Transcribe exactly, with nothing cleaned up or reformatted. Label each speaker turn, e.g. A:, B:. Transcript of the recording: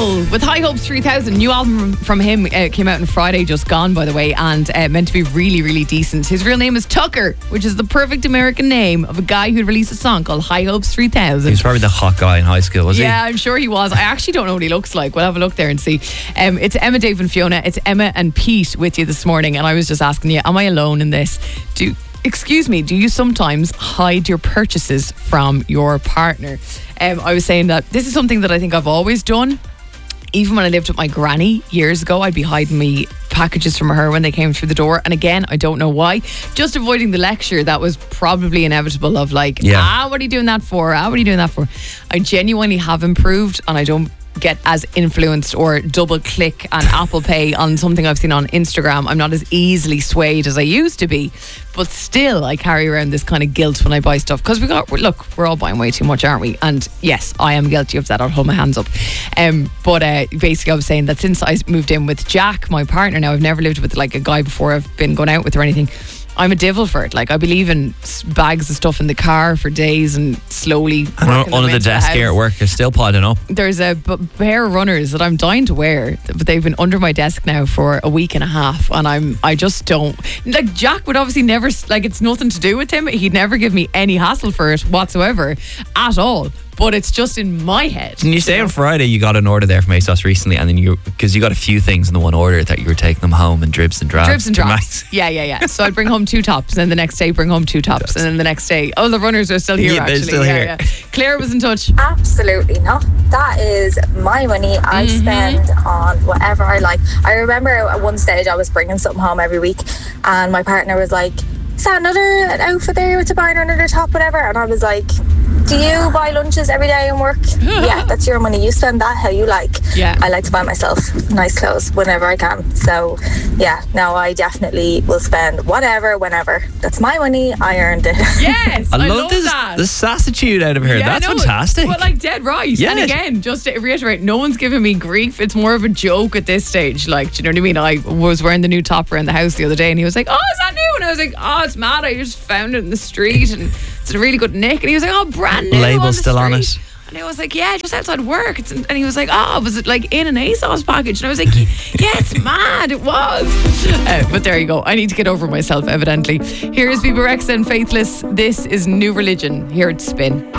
A: Cole with High Hopes three thousand. New album from him uh, came out on Friday, just gone, by the way, and uh, meant to be really, really decent. His real name is Tucker, which is the perfect American name of a guy who'd released a song called High Hopes three thousand.
B: He was probably the hot guy in high school, was
A: yeah,
B: he?
A: Yeah, I'm sure he was. I actually don't know what he looks like. We'll have a look there and see. Um, it's Emma, Dave and Fiona. It's Emma and Pete with you this morning, and I was just asking you, am I alone in this? Do Excuse me, do you sometimes hide your purchases from your partner? Um, I was saying that this is something that I think I've always done. Even when I lived with my granny years ago, I'd be hiding me packages from her when they came through the door. And again, I don't know why. Just avoiding the lecture that was probably inevitable of like, yeah. ah, what are you doing that for? Ah, what are you doing that for? I genuinely have improved, and I don't get as influenced or double click on Apple Pay on something I've seen on Instagram. I'm not as easily swayed as I used to be, but still I carry around this kind of guilt when I buy stuff, because we got look we're all buying way too much, aren't we? And yes, I am guilty of that. I'll hold my hands up. Um, but uh, basically I was saying that since I moved in with Jack, my partner now, I've never lived with like a guy before I've been going out with or anything. I'm a devil for it. Like, I believe in bags of stuff in the car for days and slowly
B: and under the desk the here at work, you're still piling up.
A: There's a b- pair of runners that I'm dying to wear, but they've been under my desk now for a week and a half, and I'm I just don't like. Jack would obviously never, like, it's nothing to do with him. He'd never give me any hassle for it whatsoever at all. But it's just in my head.
B: Can you say on Friday you got an order there from ASOS recently, and then you, because you got a few things in the one order that you were taking them home in dribs and drabs.
A: Dribs and drabs. Yeah, yeah, yeah. So I'd bring home two tops, and then the next day bring home two tops, and then the next day, oh, the runners are still here.
B: Yeah,
A: actually.
B: they're still
A: yeah,
B: here.
A: Yeah. Claire was in touch.
C: Absolutely not. That is my money. I mm-hmm. spend on whatever I like. I remember at one stage I was bringing something home every week, and my partner was like, "Is that another outfit there to buy, or another top, whatever?" And I was like, "Do you buy lunches every day and work?" Yeah, that's your money. You spend that how you like.
A: Yeah.
C: I like to buy myself nice clothes whenever I can. So, yeah, no, I definitely will spend whatever, whenever. That's my money. I earned it.
A: Yes,
B: I,
A: I
B: love,
A: love
B: this,
A: that.
B: the sassitude out of her.
A: Yeah,
B: That's
A: no,
B: fantastic.
A: Well, like, dead right.
B: Yeah.
A: And again, just to reiterate, no one's giving me grief. It's more of a joke at this stage. Like, do you know what I mean? I was wearing the new top around the house the other day, and he was like, "Oh, is that new?" And I was like, "Oh, it's mad. I just found it in the street, and it's a really good nick." And he was like, "Oh, brand new.
B: Label
A: on the
B: still
A: street."
B: on it.
A: And I was like, "Yeah, just outside work." It's in, and he was like, "Oh, was it like in an ASOS package?" And I was like, "Yeah, it's mad. It was." Uh, but there you go. I need to get over myself, evidently. Here is Bebe Rexha and Faithless. This is New Religion here at Spin.